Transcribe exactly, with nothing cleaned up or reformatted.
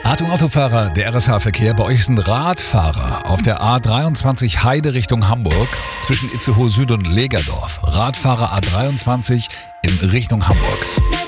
Achtung Autofahrer, der R S H-Verkehr. Bei euch sind Radfahrer auf der A dreiundzwanzig Heide Richtung Hamburg zwischen Itzehoe Süd und Legerdorf. Radfahrer A dreiundzwanzig in Richtung Hamburg.